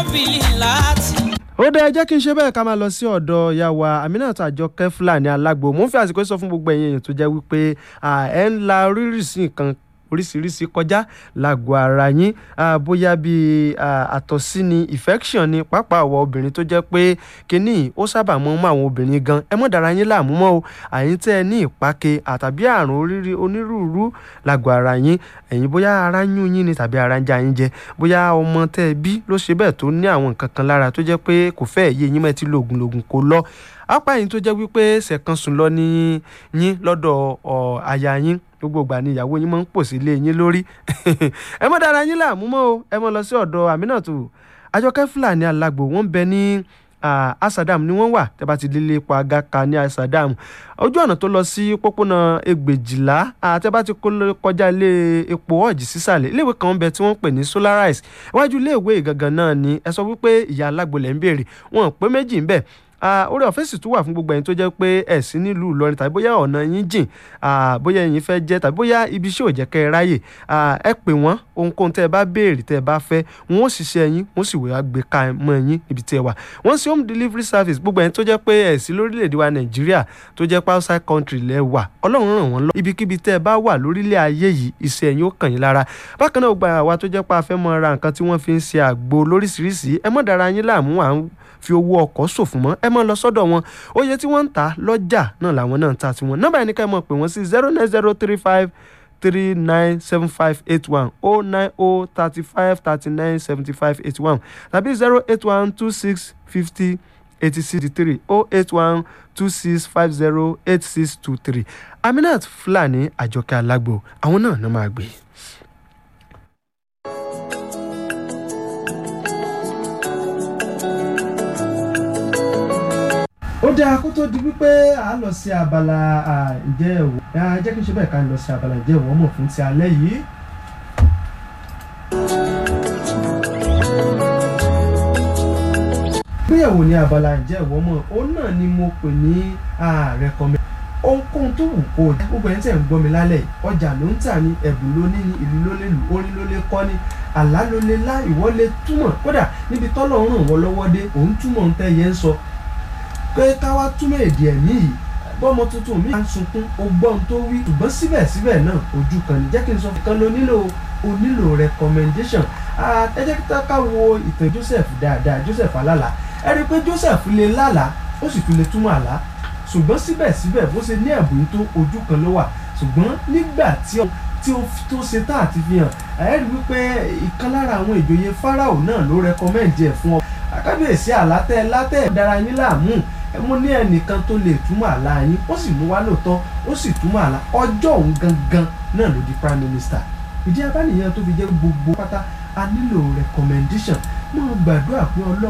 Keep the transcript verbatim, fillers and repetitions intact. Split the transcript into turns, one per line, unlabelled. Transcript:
ó dá ẹ jẹ́ kí n ṣe bẹ́ẹ̀ ká máa lọ sí ọ̀dọ̀ ìyá wa Aminat Àjọkẹ́ Fúlàní Alágbo. Mo ń fi àsìkò sọ fún gbogbo ẹ̀yin èèyàn tó jẹ́ wípé ẹ̀ ń la oríṣiríṣi nǹkan oríṣiríṣi kọjá lágọ̀ọ́ ara yín, bóyá bíi àtọ̀sí ni, infection ni, pàápàá àwọ̀ obìnrin tó jẹ́ pé kínní ó sábà mọ́ mọ́ àwọn obìnrin gan. Ẹ mọ́ dára yín láàmú mọ́ o. àyín tẹ́ ẹ ní ìpáke àtàbí àrùn oríire onírúurú lágọ̀ọ́ ara yín, ẹ̀yin bóyá ara ń yún yín ni tàbí ara ń já yín jẹ, bóyá ọmọ tẹ́ ẹ bí ló ṣe bẹ́ẹ̀ tó ní àwọn nǹkan kan lára tó jẹ́ pé kò fẹ́ yé yín mọ́ ti lògùn lògùn kò lọ. Apá yín tó jẹ́ wípé ṣẹ̀kan sùn lọ ní yín lọ́dọ̀ aya yín, gbogbo ìgbà ni ìyàwó yín máa ń pò sí ilé yín lórí. Ẹ mọ́ dára yín láàmú mọ́ o. Ẹ mọ́ lọ sí ọ̀dọ̀ Aminat Àjọkẹ́ Fúlàní Alágbo. Wọ́n ń bẹ ní Asadam ni wọ́n wà. Tẹ́ bá ti délé epo Agaka ní Asadam, ojú ọ̀nà tó lọ sí pópónà Ẹgbẹ̀jìlá, tẹ́ bá ti kọjá ilé epo ọ̀jì sísàlẹ̀, iléèwé kan ń bẹ tí wọ́n ń pè ní Solarise. Iwájú iléèwé gangan náà ni ẹ sọ wípé ìyá Alágbo lẹ́ ń béèrè. Wọn pé méjì ń bẹ. Orí ọ̀fẹ́ sì tún wà fún gbogbo ẹ̀yin tó jẹ́ pé ẹ̀ sí nílùú Ìlọrin tàbí bóyá ọ̀nà yín jìn, bóyá ẹ̀yin fẹ́ jẹ́ tàbí bóyá ibi iṣẹ́ ò jẹ́ kẹ́ ẹ ráyè, ẹ pè wọ́n. Ohunkóhun tẹ́ ẹ bá béèrè tẹ́ ẹ bá fẹ́, wọ́n ó ṣiṣẹ́ yín, wọ́n sì wá gbé ká mọ́ yín ibi tí ẹ wà. Wọ́n sì home delivery service. Gbogbo ẹ̀yin tó jẹ́ pé ẹ̀ sí lórílẹ̀‐èdè wa Nàìjíríà tó jẹ́ pé outside country lẹ wà, Ọlọ́run ràn wọ́n lọ. Ibikíbi tẹ́ ẹ bá wà lórílẹ̀ ayé yìí, iṣẹ́ yín ó kàn yín lára. Bákan náà, gba àwa tó jẹ́ pé a fẹ́ mọ ra nǹkan tí wọ́n fi ń ṣe àgbo lóríṣiríṣi, ẹ mọ́ dára yín láàmú à ń fi owó ọkọ̀ ṣòfò mọ́. Ẹ mọ́ lọ sọ́dọ̀ wọn. Oye tí wọ́n ń ta lọ́jà náà làwọn náà ń ta tiwọn. Nọ́mbà yẹn ni ká mọ̀ pé wọ́n sí zero nine zero three five three nine seven five eight one oh nine oh thirty five thirty nine seventy five eighty one tàbí zero eight one two six fifty eighty six three oh eight one two six five zero eight six two three. Aminat Fúlàní Àjọkẹ́ Alágbo, àwọn náà náà máa gbé. Ó dáa kó tó di wípé a lọ sí abala ǹjẹ́ ẹ̀wọ̀, jẹ́ kí n ṣe bẹ́ẹ̀ ká lọ sí abala ǹjẹ́ ẹ̀wọ̀ mọ̀ fún ti alẹ́ yìí. Gbéyẹ̀wò ní abala ǹjẹ́ ẹ̀wọ̀ mọ̀, òun náà ni mo pè ní recommend. Ohunkóhun tó wù kó jẹ́, gbogbo ẹni tẹ̀ ń gbọ́ mi lálẹ́, ọjà ló ń tà ní, ẹ̀bùn ló ní ní, ìlú ló lè lù, orin ló lè kọ́ ní, àlá ló lè lá, ìwọ lè túmọ̀. Kódà níbi tọ́lọ́run ràn wọ́n lọ́wọ́ dé, òun túmọ̀ ń tẹ́ yẹn ń sọ pé ká wá túmọ̀ èdè ẹ̀ níyì. Bọ́mọ tuntun mi máa ń sunkún, o gbọ́ ohun tó wí, ṣùgbọ́n síbẹ̀síbẹ̀ náà ojú kan ní. Jẹ́ kí n sọ kan ló nílò, o nílò recommendation. Ẹ jẹ́ ká wo ìtàn Joseph dáadáa, Joseph alálà. Ẹ rí i pé Joseph lè lálàá, ó sì tún lè túmọ̀ àlá, ṣùgbọ́n síbẹ̀síbẹ̀ bó ṣe ní ẹ̀bùn tó ojú kan ló wà. Ṣùgbọ́n nígbà tí ó tí ó tó ṣe tá àti fi hàn, ẹ rí i wípé ìkan lára àwọn ìjòyè Fáráò náà ló recommend ẹ̀ fún ọ. Kábíyèsí àlátẹ́ látẹ́ dára yín láàmú. Mo ní ẹnìkan tó lè túmọ̀ àlá yín, ó sì mú wá lóòótọ́, ó sì túmọ̀ àlá. Ọjọ́ òun gangan náà ló di prime minister. Ìdí abánìyàn tó fi jẹ́ gbogbo pátá a nílò recommendation. Mo gbàdúrà pé Ọlọ́run